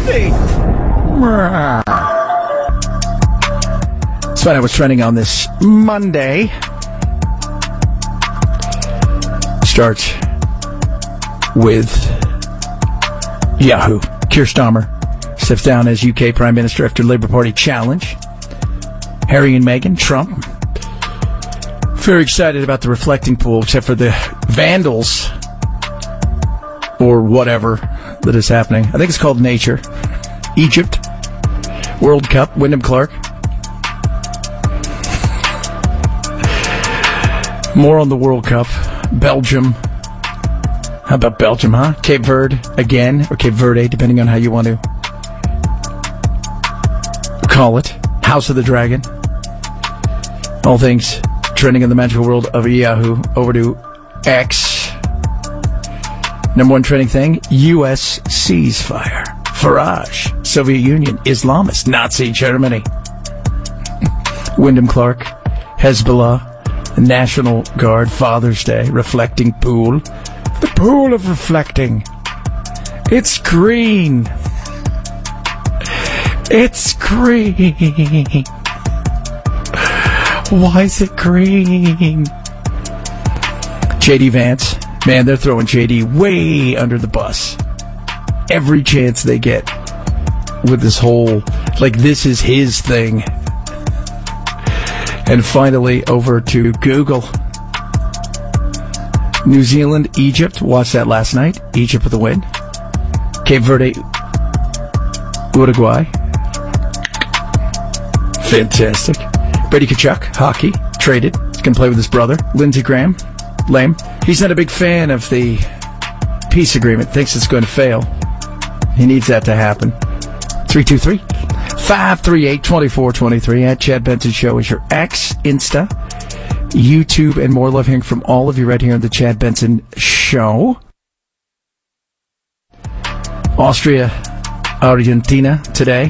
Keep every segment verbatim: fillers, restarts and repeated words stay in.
nothing. Let's find out what's trending on this Monday. Starts with Yahoo. Keir Starmer steps down as U K Prime Minister after Labour Party challenge. Harry and Meghan, Trump. Very excited about the reflecting pool, except for the vandals or whatever that is happening. I think it's called nature. Egypt. World Cup. Wyndham Clark. More on the World Cup. Belgium. How about Belgium, huh? Cape Verde again, or Cape Verde, depending on how you want to call it. House of the Dragon. All things trending in the magical world of Yahoo. Over to X. Number one trending thing, U S ceasefire. Farage. Soviet Union. Islamist. Nazi Germany. Wyndham Clark. Hezbollah. National Guard. Father's Day. Reflecting pool. The pool of reflecting. It's green. It's green. Why is it green? J D Vance. Man, they're throwing J D way under the bus. Every chance they get with this whole, like, this is his thing. And finally, over to Google. New Zealand, Egypt. Watched that last night. Egypt with a win. Cape Verde, Uruguay. Fantastic. Brady Tkachuk, hockey, traded. He's going to play with his brother. Lindsey Graham, lame. He's not a big fan of the peace agreement. Thinks it's going to fail. He needs that to happen. three two three, five three eight, two four two three. At Chad Benson Show is your X, Insta, YouTube, and more. Love hearing from all of you right here on the Chad Benson Show. Austria, Argentina today.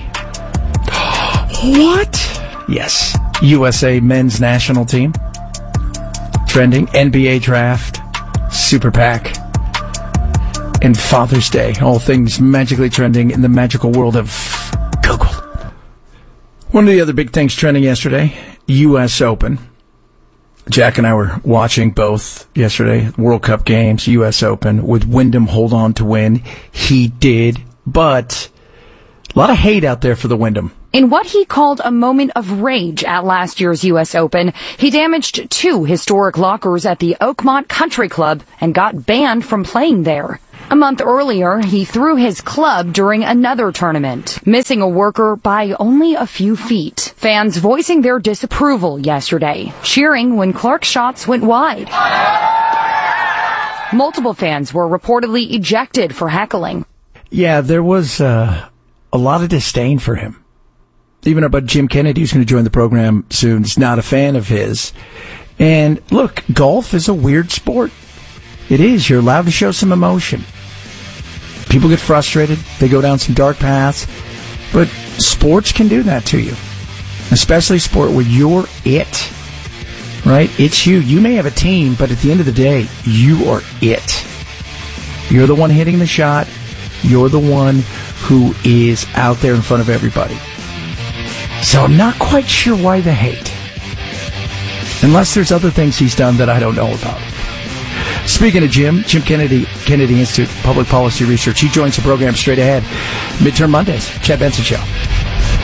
What? Yes. U S A men's national team. Trending. N B A draft. Super PAC. And Father's Day. All things magically trending in the magical world of Google. One of the other big things trending yesterday, U S Open. Jack and I were watching both yesterday, World Cup games, U S Open, with Wyndham hold on to win. He did, but a lot of hate out there for the Wyndham. In what he called a moment of rage at last year's U S Open, he damaged two historic lockers at the Oakmont Country Club and got banned from playing there. A month earlier, he threw his club during another tournament, missing a worker by only a few feet. Fans voicing their disapproval yesterday, cheering when Clark's shots went wide. Multiple fans were reportedly ejected for heckling. Yeah, there was uh, a lot of disdain for him. Even our buddy Jim Kennedy, who's going to join the program soon, is not a fan of his. And look, golf is a weird sport. It is. You're allowed to show some emotion. People get frustrated. They go down some dark paths. But sports can do that to you. Especially sport where you're it. Right? It's you. You may have a team, but at the end of the day, you are it. You're the one hitting the shot. You're the one who is out there in front of everybody. So I'm not quite sure why the hate. Unless there's other things he's done that I don't know about. Speaking of Jim, Jim Kennedy, Kennedy Institute Public Policy Research, he joins the program straight ahead. Midterm Mondays, Chad Benson Show.